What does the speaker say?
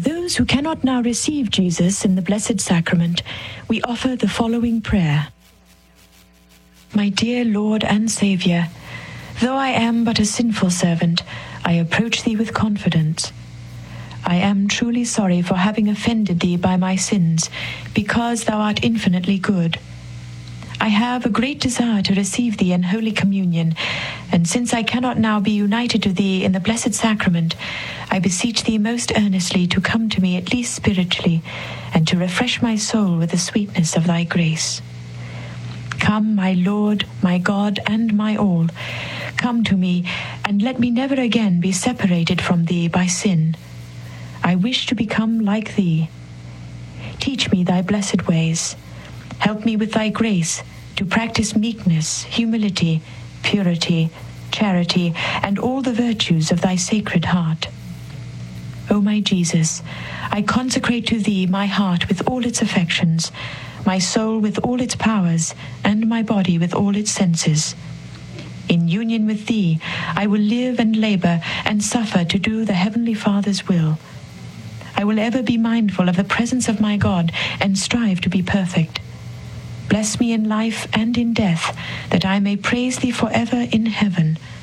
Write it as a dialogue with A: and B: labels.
A: For those who cannot now receive Jesus in the Blessed Sacrament, we offer the following prayer. My dear Lord and Saviour, though I am but a sinful servant, I approach Thee with confidence. I am truly sorry for having offended Thee by my sins, because Thou art infinitely good. I have a great desire to receive Thee in Holy Communion, and since I cannot now be united to Thee in the Blessed Sacrament, I beseech Thee most earnestly to come to me at least spiritually, and to refresh my soul with the sweetness of Thy grace. Come, my Lord, my God, and my all. Come to me, and let me never again be separated from Thee by sin. I wish to become like Thee. Teach me Thy blessed ways. Help me with Thy grace to practice meekness, humility, purity, charity, and all the virtues of Thy Sacred Heart. O my Jesus, I consecrate to Thee my heart with all its affections, my soul with all its powers, and my body with all its senses. In union with Thee, I will live and labor and suffer to do the Heavenly Father's will. I will ever be mindful of the presence of my God and strive to be perfect. Bless me in life and in death, that I may praise Thee forever in heaven.